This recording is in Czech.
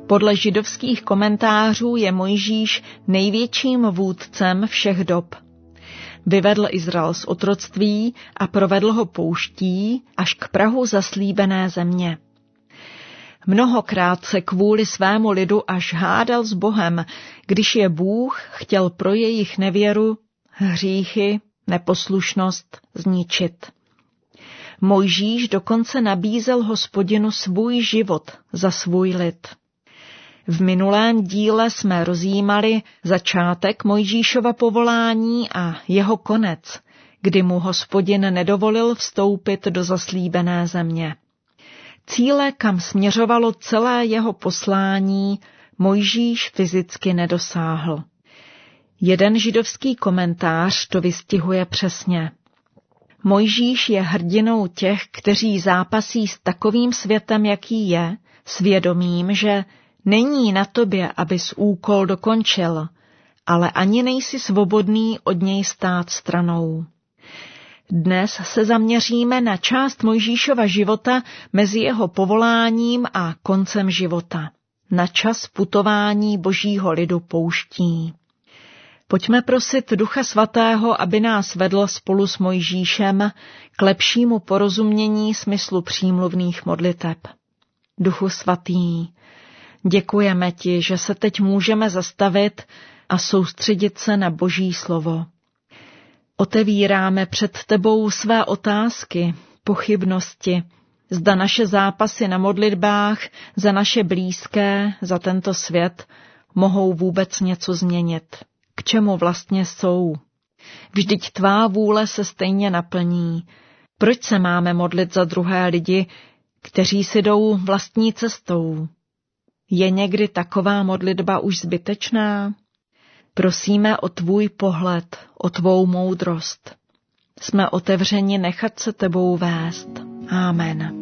Podle židovských komentářů je Mojžíš největším vůdcem všech dob. Vyvedl Izrael z otroctví a provedl ho pouští až k prahu zaslíbené země. Mnohokrát se kvůli svému lidu až hádal s Bohem, když je Bůh chtěl pro jejich nevěru, hříchy, neposlušnost zničit. Mojžíš dokonce nabízel Hospodinu svůj život za svůj lid. V minulém díle jsme rozjímali začátek Mojžíšova povolání a jeho konec, kdy mu Hospodin nedovolil vstoupit do zaslíbené země. Cíle, kam směřovalo celé jeho poslání, Mojžíš fyzicky nedosáhl. Jeden židovský komentář to vystihuje přesně. Mojžíš je hrdinou těch, kteří zápasí s takovým světem, jaký je, svědomím, že není na tobě, abys úkol dokončil, ale ani nejsi svobodný od něj stát stranou. Dnes se zaměříme na část Mojžíšova života mezi jeho povoláním a koncem života, na čas putování Božího lidu pouští. Pojďme prosit Ducha Svatého, aby nás vedl spolu s Mojžíšem k lepšímu porozumění smyslu přímluvných modliteb. Duchu Svatý, děkujeme ti, že se teď můžeme zastavit a soustředit se na Boží slovo. Otevíráme před tebou své otázky, pochybnosti, zda naše zápasy na modlitbách za naše blízké, za tento svět mohou vůbec něco změnit. K čemu vlastně jsou? Vždyť tvá vůle se stejně naplní. Proč se máme modlit za druhé lidi, kteří si jdou vlastní cestou? Je někdy taková modlitba už zbytečná? Prosíme o tvůj pohled, o tvou moudrost. Jsme otevřeni nechat se tebou vést. Amen.